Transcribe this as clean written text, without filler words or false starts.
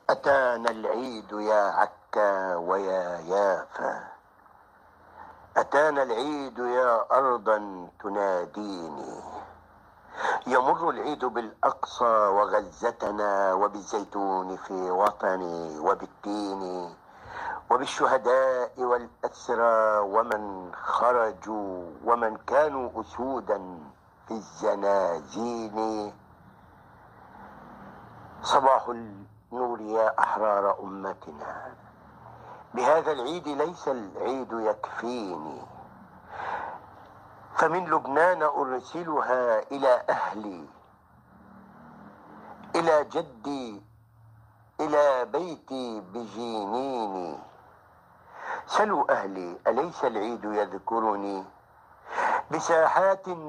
أتانا العيد يا عكا ويا يافا، أتانا العيد يا أرضا تناديني. يمر العيد بالأقصى وغزتنا، وبالزيتون في وطني، وبالتين، وبالشهداء والأسرى، ومن خرجوا ومن كانوا أسودا في الزنازين. صباح النور يا أحرار أمتنا، بهذا العيد ليس العيد يكفيني، فمن لبنان أرسلها إلى أهلي، إلى جدي، إلى بيتي بجنيني. سلوا أهلي أليس العيد يذكرني بساحات